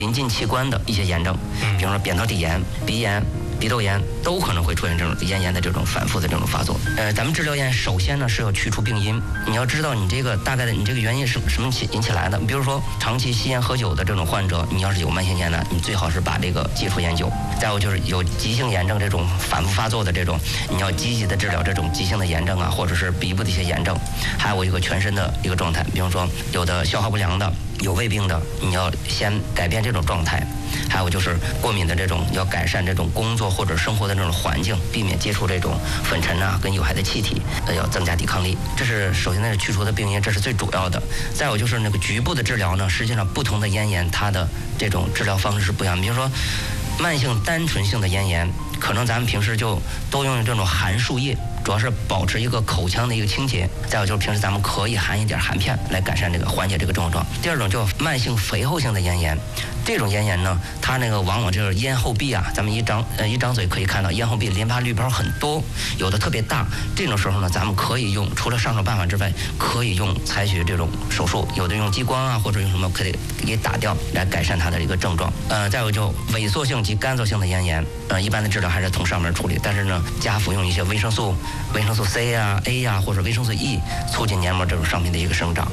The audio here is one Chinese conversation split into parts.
临近器官的一些炎症，比如说扁桃体炎、鼻炎、鼻窦炎都可能会出现这种咽炎的这种反复的这种发作。咱们治疗咽首先呢是要去除病因，你要知道你这个大概的你这个原因是什么引起来的。比如说长期吸烟喝酒的这种患者，你要是有慢性咽炎，你最好是把这个戒除烟酒。再有就是有急性炎症这种反复发作的这种，你要积极的治疗这种急性的炎症啊，或者是鼻部的一些炎症。还有一个全身的一个状态，比如说有的消化不良的。有胃病的，你要先改变这种状态；还有就是过敏的这种，要改善这种工作或者生活的这种环境，避免接触这种粉尘啊跟有害的气体，要增加抵抗力。这是首先呢是去除的病因，这是最主要的。再有就是那个局部的治疗呢，实际上不同的咽炎它的这种治疗方式是不一样。比如说慢性单纯性的咽炎，可能咱们平时就都用这种含漱液。主要是保持一个口腔的一个清洁，再有就是平时咱们可以含一点含片来改善这个缓解这个症状。第二种就慢性肥厚性的咽炎，这种咽炎呢，它那个往往就是咽后壁啊，咱们一张嘴可以看到咽后壁淋巴滤泡很多，有的特别大。这种时候呢，咱们可以用除了上手办法之外，可以采取这种手术，有的用激光啊，或者用什么可以给打掉来改善它的一个症状。再有就萎缩性及干燥性的咽炎，一般的治疗还是从上面处理，但是呢，加服用一些维生素 C 啊、A 啊，或者维生素 E， 促进黏膜这种上面的一个生长。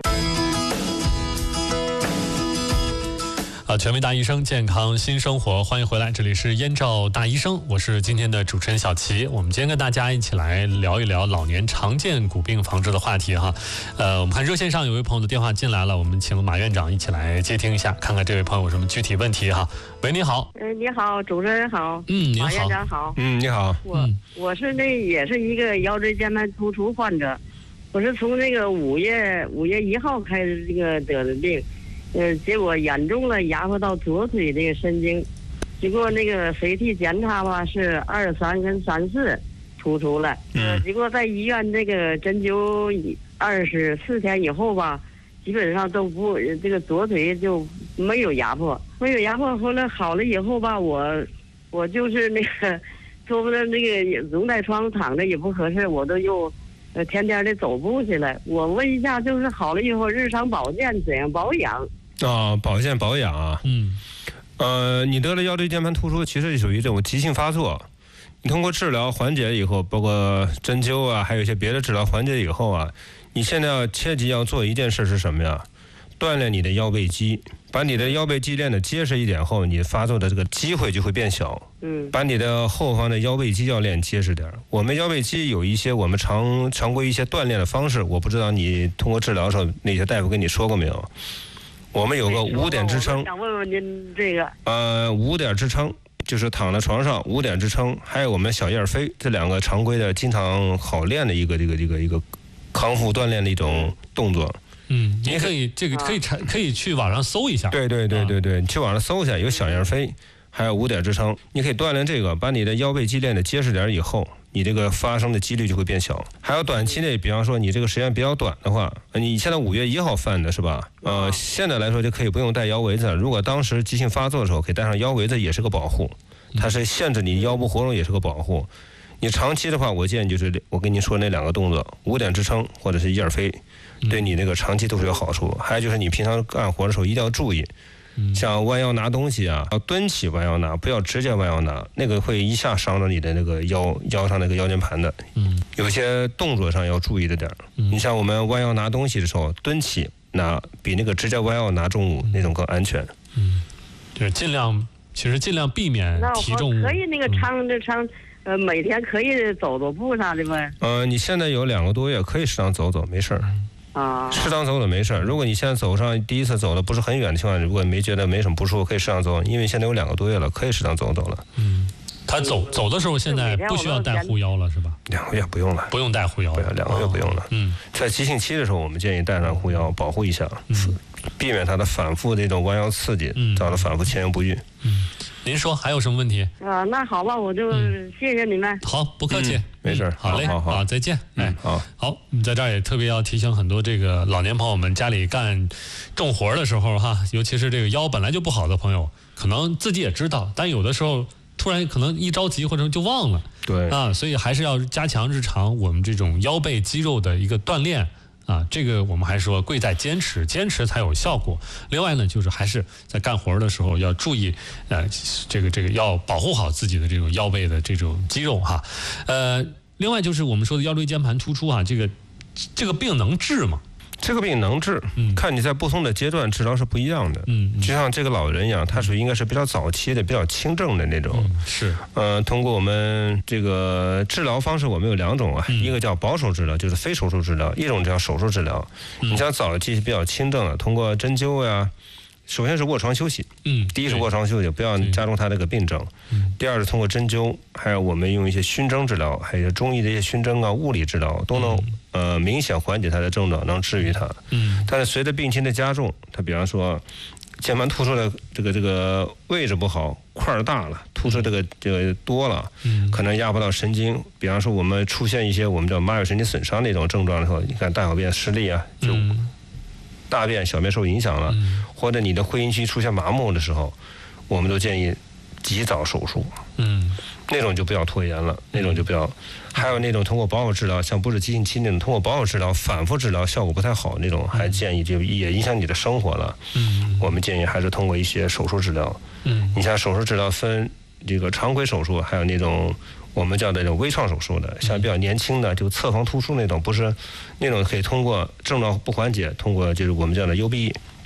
全民大医生，健康新生活，欢迎回来，这里是燕赵大医生，我是今天的主持人小齐。我们今天跟大家一起来聊一聊老年常见骨病防治的话题哈。我们看热线上有位朋友的电话进来了，我们请马院长一起来接听一下，看看这位朋友有什么具体问题哈。喂，你好。 你好，主持人好。 你好。 马院长好。 你好。 我是也是一个腰椎间盘突出患者，我是从那个5月1号开始这个得的病。结果严重了，压迫到左腿这个神经，结果那个 CT 检查吧是23跟34突出了，结果在医院这个针灸24天以后吧，基本上都不这个左腿就没有压迫，后来好了以后吧，我就是那个坐不了那个绒带床躺着也不合适，我都又天天的走步去了。我问一下，就是好了以后日常保健怎样保养？ 保健保养啊，你得了腰椎间盘突出，其实属于这种急性发作。你通过治疗缓解以后，包括针灸啊，还有一些别的治疗缓解以后啊，你现在切记要做一件事是什么呀？锻炼你的腰背肌，把你的腰背肌练得结实一点后，你发作的这个机会就会变小。把你的后方的腰背肌要练结实点。我们腰背肌有一些我们常规一些锻炼的方式，我不知道你通过治疗的时候那些大夫跟你说过没有？我们有个5点支撑， 想问问您这个 5点支撑就是躺在床上5点支撑，还有我们小叶飞，这2个常规的经常好练的一个康复锻炼的一种动作。 您可以可以去网上搜一下。 对，你去网上搜一下，有小叶飞，还有5点支撑，你可以锻炼这个，把你的腰背肌练得结实点以后，你这个发生的几率就会变小。还有短期内，比方说你这个时间比较短的话，你现在5月1号犯的是吧？现在来说就可以不用戴腰围子。如果当时急性发作的时候，可以戴上腰围子，也是个保护，它是限制你腰部活动，也是个保护。你长期的话，我建议就是我跟您说那2个动作，5点支撑或者是叶飞，对你那个长期都是有好处。还有就是你平常干活的时候一定要注意。像弯腰拿东西啊，要蹲起弯腰拿，不要直接弯腰拿，那个会一下伤到你的那个腰上那个腰间盘的。有些动作上要注意的点。你像我们弯腰拿东西的时候，蹲起拿比那个直接弯腰拿重物那种更安全。 对，尽量避免提重物。 可以那个每天可以走走步啥的呗。 你现在有2个多月，可以适当走走，没事儿。适当走走没事儿。如果你现在走上第一次走的不是很远的情况下，如果觉得没什么不舒服，可以适当走，因为现在有2个多月了，可以适当走走了。 他走的时候现在不需要带护腰了是吧 ？2个月不用了， 不用带护腰了 ，2个月不用了。在急性期的时候，我们建议带上护腰保护一下，避免它的反复这种弯腰刺激，造成反复前犹不愈。 您说还有什么问题？ 那好吧，我就谢谢你们。 好，不客气。 没事。 好嘞，好，再见。好，在这儿也特别要提醒很多这个老年朋友们，家里干重活的时候哈，尤其是这个腰本来就不好的朋友，可能自己也知道，但有的时候突然可能一着急或者就忘了。 对所以还是要加强日常我们这种腰背肌肉的一个锻炼啊，这个我们还说贵在坚持，坚持才有效果。另外呢，就是还是在干活的时候要注意，这个要保护好自己的这种腰背的这种肌肉哈。另外就是我们说的腰椎间盘突出啊，这个病能治吗？ 这个病能治，看你在不同的阶段治疗是不一样的。就像这个老人一样，他属于应该是比较早期的、比较轻症的那种。 是。 通过我们这个治疗方式，我们有2种啊，一个叫保守治疗，就是非手术治疗；一种叫手术治疗。你像早期比较轻症的，通过针灸呀。首先是卧床休息，第一是卧床休息，不要加重他这个病症。第二是通过针灸，还有我们用一些熏蒸治疗，还有中医的一些熏蒸啊、物理治疗，都能明显缓解他的症状，能治愈他。但是随着病情的加重，他比方说键盘突出的这个位置不好，块儿大了，突出这个多了，可能压迫到神经。比方说我们出现一些我们叫麻有神经损伤那种症状的时候，你看大小便失利啊，就大便小便受影响了，或者你的会阴区出现麻木的时候，我们都建议及早手术。那种就不要拖延了，那种就不要。还有那种通过保守治疗，像不是急性期那种通过保守治疗反复治疗效果不太好那种，还建议就也影响你的生活了。我们建议还是通过一些手术治疗。你像手术治疗分这个常规手术，还有那种我们叫的这种微创手术的，像比较年轻的就侧方突出那种，不是那种可以通过症状不缓解，通过就是我们叫的 UBE